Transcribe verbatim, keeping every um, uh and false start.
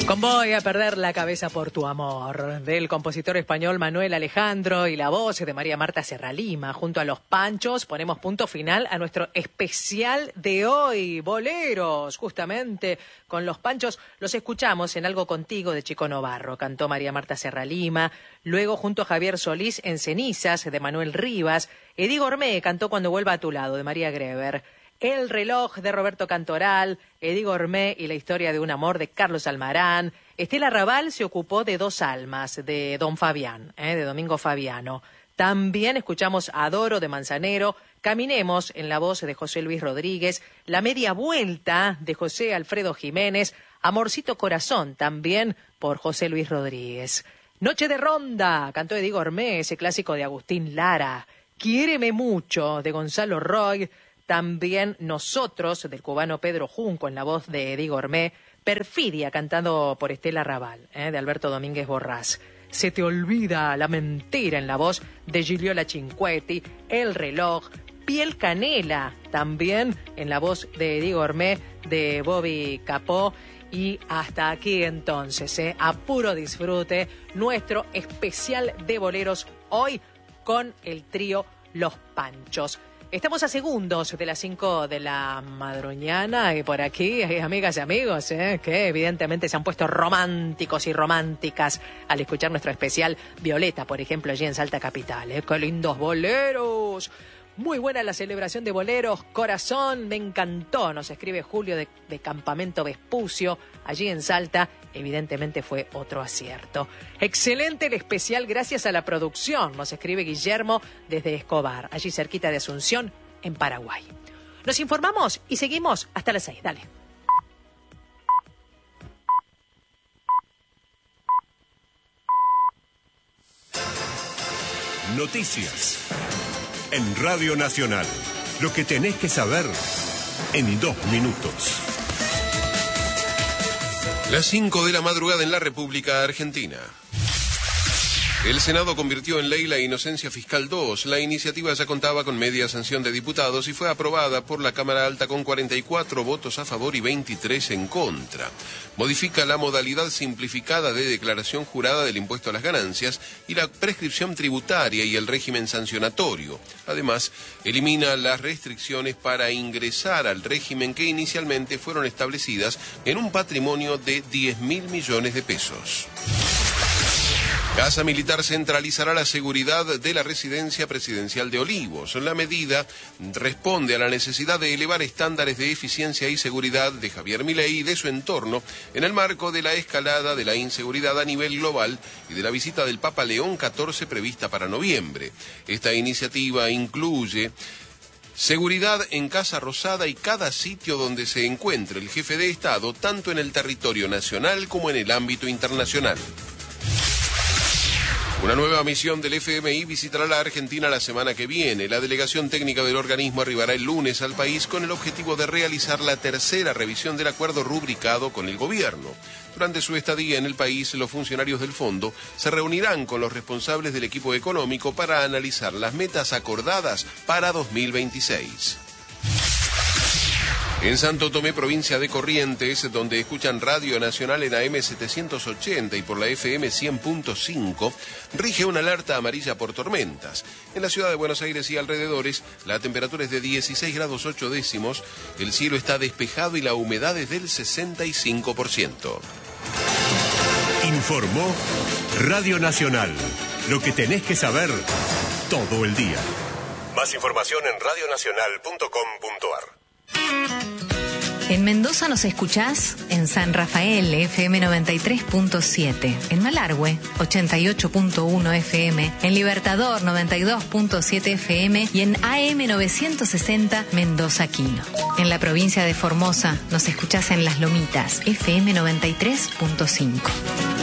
Con Voy a perder la cabeza por tu amor, del compositor español Manuel Alejandro y la voz de María Marta Serralima. Junto a los Panchos ponemos punto final a nuestro especial de hoy, Boleros. Justamente con los Panchos los escuchamos en Algo Contigo de Chico Novarro, cantó María Marta Serralima. Luego junto a Javier Solís en Cenizas de Manuel Rivas. Eddy Gourmet cantó Cuando vuelva a tu lado de María Greber. El reloj de Roberto Cantoral, Eddy Gourmet y la historia de un amor de Carlos Almarán. Estela Raval se ocupó de Dos almas de Don Fabián, eh, de Domingo Fabiano. También escuchamos Adoro de Manzanero, Caminemos en la voz de José Luis Rodríguez, La media vuelta de José Alfredo Jiménez, Amorcito Corazón también por José Luis Rodríguez. Noche de Ronda, cantó Eddy Gourmet, ese clásico de Agustín Lara. Quiéreme mucho de Gonzalo Roig. También Nosotros, del cubano Pedro Junco, en la voz de Eddy Gourmet. Perfidia, cantado por Estela Raval, eh, de Alberto Domínguez Borrás. Se te olvida la mentira, en la voz de Gigliola Cinquetti. El reloj. Piel Canela, también en la voz de Eddy Gourmet, de Bobby Capó. Y hasta aquí entonces, eh, a puro disfrute, nuestro especial de boleros hoy con el trío Los Panchos. Estamos a segundos de las cinco de la madruñana y por aquí hay amigas y amigos eh, que evidentemente se han puesto románticos y románticas al escuchar nuestro especial Violeta, por ejemplo, allí en Salta Capital. Eh. ¡Qué lindos boleros! Muy buena la celebración de boleros, corazón, me encantó, nos escribe Julio de, de Campamento Vespucio, allí en Salta, evidentemente fue otro acierto. Excelente el especial, gracias a la producción, nos escribe Guillermo desde Escobar, allí cerquita de Asunción, en Paraguay. Nos informamos y seguimos hasta las seis, dale. Noticias. En Radio Nacional, lo que tenés que saber en dos minutos. Las cinco de la madrugada en la República Argentina. El Senado convirtió en ley la Inocencia Fiscal dos. La iniciativa ya contaba con media sanción de diputados y fue aprobada por la Cámara Alta con cuarenta y cuatro votos a favor y veintitrés en contra. Modifica la modalidad simplificada de declaración jurada del impuesto a las ganancias y la prescripción tributaria y el régimen sancionatorio. Además, elimina las restricciones para ingresar al régimen que inicialmente fueron establecidas en un patrimonio de diez mil millones de pesos. Casa Militar centralizará la seguridad de la residencia presidencial de Olivos. La medida responde a la necesidad de elevar estándares de eficiencia y seguridad de Javier Milei y de su entorno en el marco de la escalada de la inseguridad a nivel global y de la visita del Papa León catorce prevista para noviembre. Esta iniciativa incluye seguridad en Casa Rosada y cada sitio donde se encuentre el jefe de Estado, tanto en el territorio nacional como en el ámbito internacional. Una nueva misión del F M I visitará la Argentina la semana que viene. La delegación técnica del organismo arribará el lunes al país con el objetivo de realizar la tercera revisión del acuerdo rubricado con el gobierno. Durante su estadía en el país, los funcionarios del fondo se reunirán con los responsables del equipo económico para analizar las metas acordadas para dos mil veintiséis. En Santo Tomé, provincia de Corrientes, donde escuchan Radio Nacional en A M setecientos ochenta y por la F M cien punto cinco, rige una alerta amarilla por tormentas. En la ciudad de Buenos Aires y alrededores, la temperatura es de dieciséis grados ocho décimos, el cielo está despejado y la humedad es del sesenta y cinco por ciento. Informó Radio Nacional, lo que tenés que saber todo el día. Más información en radio nacional punto com punto ar. En Mendoza nos escuchás en San Rafael, F M noventa y tres punto siete, en Malargüe, ochenta y ocho punto uno F M, en Libertador, noventa y dos punto siete F M y en A M novecientos sesenta Mendoza Quino. En la provincia de Formosa nos escuchás en Las Lomitas, F M noventa y tres punto cinco.